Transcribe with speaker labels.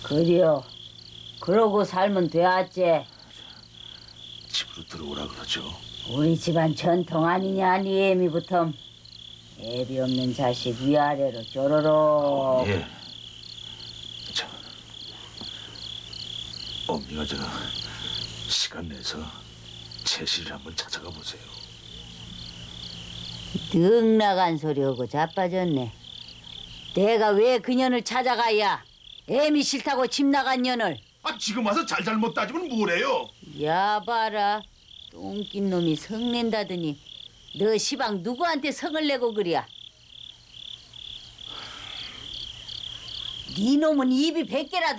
Speaker 1: 그려. 그러고 살면 돼야지.
Speaker 2: 집으로 들어오라 그러죠.
Speaker 1: 우리 집안 전통 아니냐, 네 애미부터. 애비 없는 자식 위아래로 쪼로록.
Speaker 2: 예. 자, 엄니가 저 시간 내서 채실을 한번 찾아가 보세요.
Speaker 1: 능 나간 소리하고 자빠졌네. 내가 왜 그년을 찾아가야? 애미 싫다고 집 나간 년을.
Speaker 3: 아 지금 와서 잘잘못 따지면 뭐래요?
Speaker 1: 야 봐라. 똥낀 놈이 성낸다더니 너 시방 누구한테 성을 내고 그랴? 네 놈은 입이 100개라도